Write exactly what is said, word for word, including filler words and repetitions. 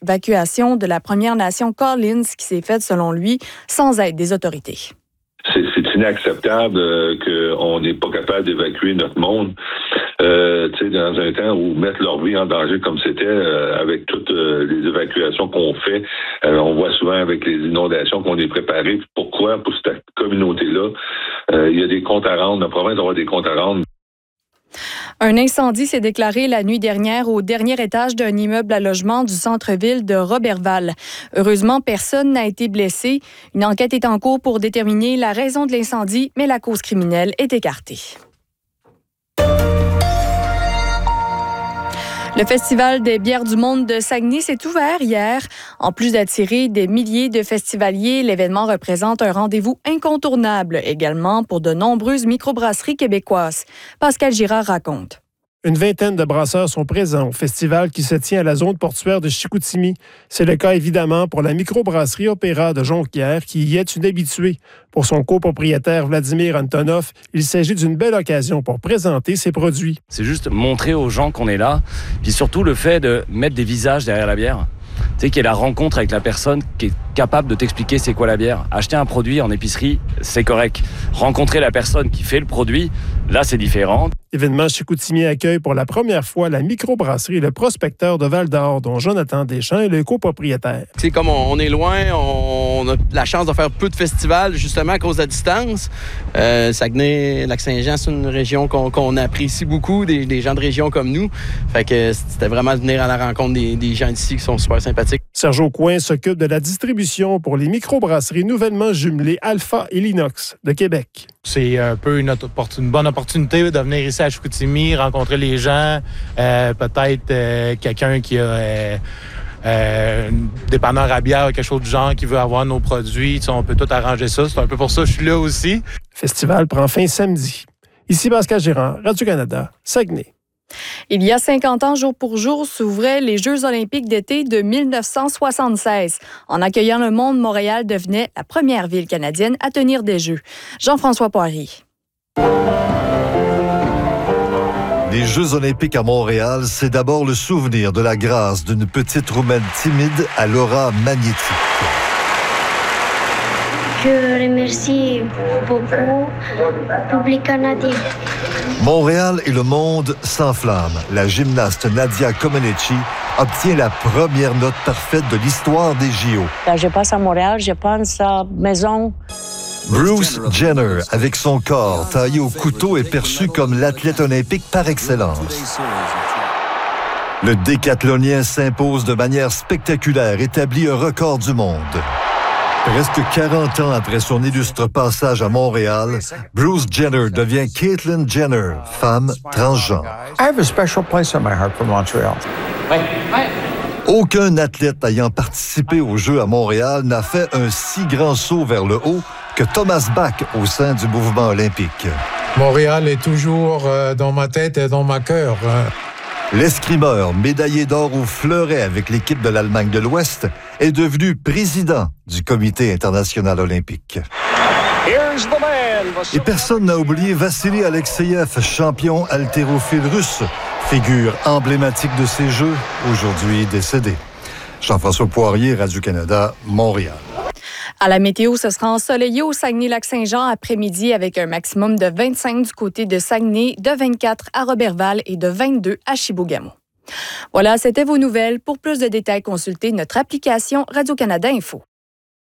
l'évacuation de la Première Nation Collins qui s'est faite, selon lui, sans aide des autorités. C'est, c'est inacceptable euh, qu'on n'est pas capable d'évacuer notre monde. Euh, tu sais, dans un temps où mettre leur vie en danger comme c'était, euh, avec toutes euh, les évacuations qu'on fait, euh, on voit souvent avec les inondations qu'on est préparé. Pourquoi? Pour cette communauté-là, euh, il y a des comptes à rendre. La province doit avoir des comptes à rendre. Un incendie s'est déclaré la nuit dernière au dernier étage d'un immeuble à logement du centre-ville de Roberval. Heureusement, personne n'a été blessé. Une enquête est en cours pour déterminer la raison de l'incendie, mais la cause criminelle est écartée. Le Festival des bières du monde de Saguenay s'est ouvert hier. En plus d'attirer des milliers de festivaliers, l'événement représente un rendez-vous incontournable également pour de nombreuses microbrasseries québécoises. Pascal Girard raconte. Une vingtaine de brasseurs sont présents au festival qui se tient à la zone portuaire de Chicoutimi. C'est le cas évidemment pour la microbrasserie Opéra de Jonquière qui y est une habituée. Pour son copropriétaire Vladimir Antonov, il s'agit d'une belle occasion pour présenter ses produits. C'est juste montrer aux gens qu'on est là, puis surtout le fait de mettre des visages derrière la bière. Tu sais, qu'il y ait la rencontre avec la personne qui est capable de t'expliquer c'est quoi la bière. Acheter un produit en épicerie, c'est correct. Rencontrer la personne qui fait le produit, là, c'est différent. L'événement Chicoutimi accueille pour la première fois la microbrasserie Le Prospecteur de Val-d'Or, dont Jonathan Deschamps est le copropriétaire. C'est comme on est loin, on a la chance de faire peu de festivals, justement à cause de la distance. Euh, Saguenay, Lac-Saint-Jean, c'est une région qu'on, qu'on apprécie beaucoup, des, des gens de région comme nous. Fait que c'était vraiment de venir à la rencontre des, des gens d'ici qui sont super sympathiques. Serge Aucoin s'occupe de la distribution pour les microbrasseries nouvellement jumelées Alpha et Linox de Québec. C'est un peu une, une bonne opportunité de venir ici à Chicoutimi, rencontrer les gens, euh, peut-être euh, quelqu'un qui a euh, euh, un dépanneur à bière ou quelque chose du genre qui veut avoir nos produits. Tu sais, on peut tout arranger ça. C'est un peu pour ça que je suis là aussi. Le festival prend fin samedi. Ici Pascal Girard, Radio-Canada, Saguenay. Il y a cinquante ans, jour pour jour, s'ouvraient les Jeux olympiques d'été de dix-neuf cent soixante-seize. En accueillant le monde, Montréal devenait la première ville canadienne à tenir des Jeux. Jean-François Poirier. Les Jeux olympiques à Montréal, c'est d'abord le souvenir de la grâce d'une petite Roumaine timide à l'aura magnétique. Je remercie beaucoup le public canadien. Montréal et le monde s'enflamment. La gymnaste Nadia Comaneci obtient la première note parfaite de l'histoire des J O. Quand je passe à Montréal, je pense à maison. Bruce Jenner, avec son corps taillé au couteau, est perçu comme l'athlète olympique par excellence. Le décathlonien s'impose de manière spectaculaire, établit un record du monde. Presque quarante ans après son illustre passage à Montréal, Bruce Jenner devient Caitlyn Jenner, femme transgenre. I have a special place in my heart for Montreal. Aucun athlète ayant participé aux Jeux à Montréal n'a fait un si grand saut vers le haut que Thomas Bach au sein du mouvement olympique. Montréal est toujours euh, dans ma tête et dans ma cœur. Hein. L'escrimeur, médaillé d'or au fleuret avec l'équipe de l'Allemagne de l'Ouest, est devenu président du Comité international olympique. Et personne n'a oublié Vassili Alexeyev, champion haltérophile russe, figure emblématique de ces Jeux, aujourd'hui décédé. Jean-François Poirier, Radio-Canada, Montréal. À la météo, ce sera ensoleillé au Saguenay-Lac-Saint-Jean après-midi avec un maximum de vingt-cinq du côté de Saguenay, de vingt-quatre à Roberval et de vingt-deux à Chibougamau. Voilà, c'était vos nouvelles. Pour plus de détails, consultez notre application Radio-Canada Info.